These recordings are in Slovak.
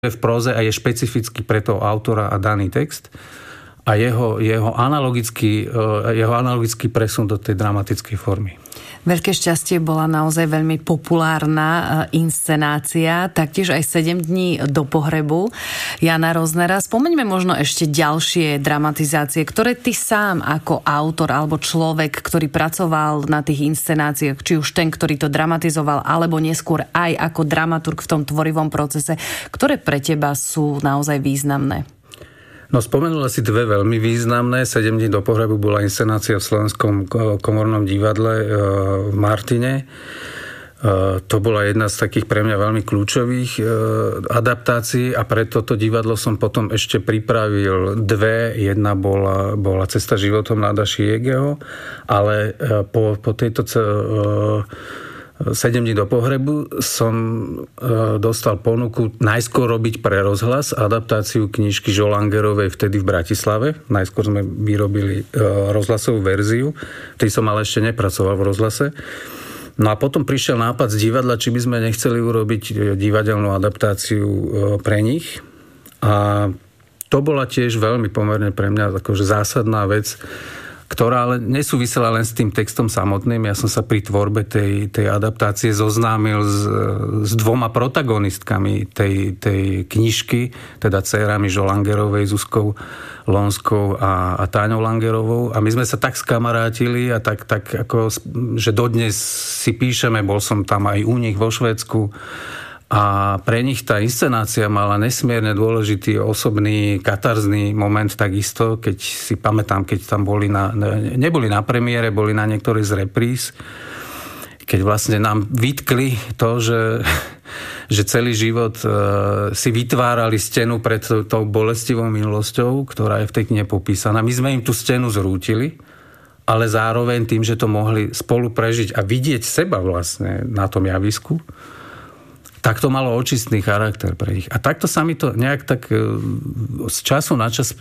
v próze a je špecifický pre toho autora a daný text. A jeho analogický presun do tej dramatickej formy. Veľké šťastie bola naozaj veľmi populárna inscenácia, taktiež aj 7 dní do pohrebu Jana Roznera. Spomeňme možno ešte ďalšie dramatizácie, ktoré ty sám ako autor alebo človek, ktorý pracoval na tých inscenáciách, či už ten, ktorý to dramatizoval, alebo neskôr aj ako dramaturg v tom tvorivom procese, ktoré pre teba sú naozaj významné? No, spomenula si dve veľmi významné. 7 dní do pohrebu bola inscenácia v Slovenskom komornom divadle v Martine. To bola jedna z takých pre mňa veľmi kľúčových adaptácií a preto to divadlo som potom ešte pripravil dve. Jedna bola Cesta životom Náda Šiegeho, ale po tejto 7 dní do pohrebu som dostal ponuku najskôr robiť pre rozhlas adaptáciu knižky Žolangerovej vtedy v Bratislave. Najskôr sme vyrobili rozhlasovú verziu. Vtedy som ale ešte nepracoval v rozhlase. No a potom prišiel nápad z divadla, či by sme nechceli urobiť divadelnú adaptáciu pre nich. A to bola tiež veľmi pomerne pre mňa akože zásadná vec, ktorá ale nesúvisela len s tým textom samotným. Ja som sa pri tvorbe tej adaptácie zoznámil s dvoma protagonistkami tej knižky, teda dcérami Žolangerovej, Zuzkou Lonskou a Táňou Langerovou. A my sme sa tak skamarátili a tak ako, že dodnes si píšeme, bol som tam aj u nich vo Švédsku. A pre nich tá inscenácia mala nesmierne dôležitý osobný katarzný moment takisto, keď si pamätám, keď tam neboli na premiére, boli na niektorých z repríz, keď vlastne nám vytkli to, že celý život si vytvárali stenu pred tou bolestivou minulosťou, ktorá je v tej knihe popísaná. My sme im tú stenu zrútili, ale zároveň tým, že to mohli spolu prežiť a vidieť seba vlastne na tom javisku, tak to malo očistný charakter pre nich. A takto sa mi to nejak tak z času na čas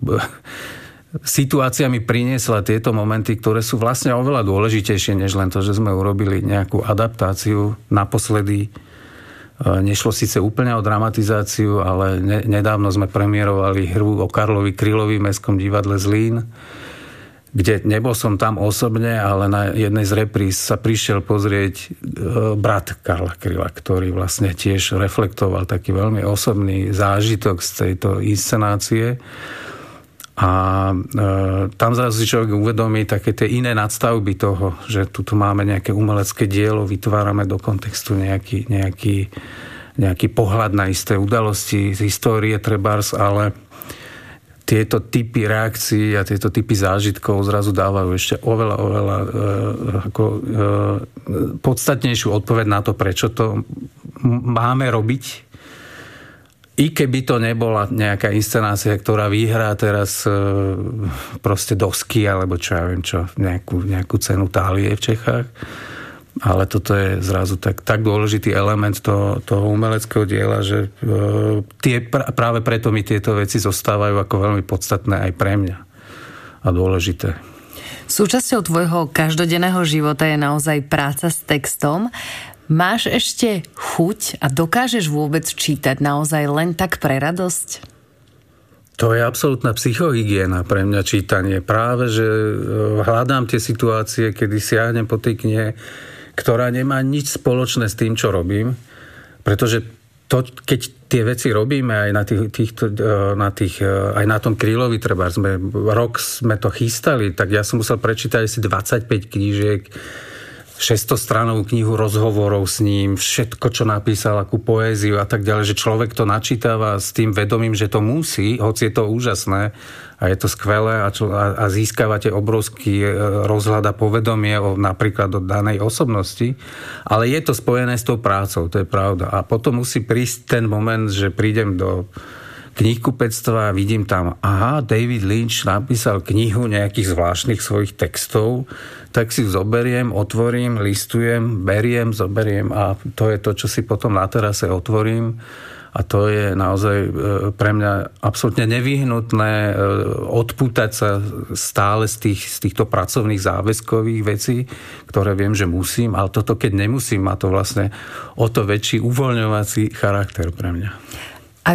situácia mi priniesla tieto momenty, ktoré sú vlastne oveľa dôležitejšie, než len to, že sme urobili nejakú adaptáciu. Naposledy nešlo síce úplne o dramatizáciu, ale nedávno sme premiérovali hru o Karlovi Krylovi v Mestskom divadle Zlín, kde nebol som tam osobne, ale na jednej z repríz sa prišiel pozrieť brat Karla Kryla, ktorý vlastne tiež reflektoval taký veľmi osobný zážitok z tejto inscenácie. A tam zrazu si človek uvedomí také tie iné nadstavby toho, že tu máme nejaké umelecké dielo, vytvárame do kontextu nejaký pohľad na isté udalosti z histórie trebárs, ale tieto typy reakcií a tieto typy zážitkov zrazu dávajú ešte oveľa podstatnejšiu odpoveď na to, prečo to máme robiť. I keby to nebola nejaká inscenácia, ktorá vyhrá teraz proste dosky, alebo čo ja viem čo, nejakú cenu Tálie v Čechách. Ale toto je zrazu tak dôležitý element toho umeleckého diela, že práve preto mi tieto veci zostávajú ako veľmi podstatné aj pre mňa a dôležité. Súčasťou tvojho každodenného života je naozaj práca s textom. Máš ešte chuť a dokážeš vôbec čítať naozaj len tak pre radosť? To je absolútna psychohygiena pre mňa čítanie. Práve, že hľadám tie situácie, kedy siahnem po tej knihe, ktorá nemá nič spoločné s tým, čo robím. Pretože keď tie veci robíme aj aj na tom Krylovi, treba rok sme to chystali, tak ja som musel prečítať asi 25 knížiek, 600-stranovú knihu rozhovorov s ním, všetko, čo napísal, akú poéziu a tak ďalej, že človek to načítava s tým vedomím, že to musí, hoci je to úžasné a je to skvelé a získavate obrovský rozhľad a povedomie napríklad o danej osobnosti, ale je to spojené s tou prácou, to je pravda. A potom musí prísť ten moment, že prídem do knihkupectva a vidím tam, David Lynch napísal knihu nejakých zvláštnych svojich textov, tak si zoberiem, otvorím, listujem, zoberiem a to je to, čo si potom na terase otvorím a to je naozaj pre mňa absolútne nevyhnutné odpútať sa stále z týchto pracovných záväzkových vecí, ktoré viem, že musím, ale toto keď nemusím, má to vlastne o to väčší uvoľňovací charakter pre mňa.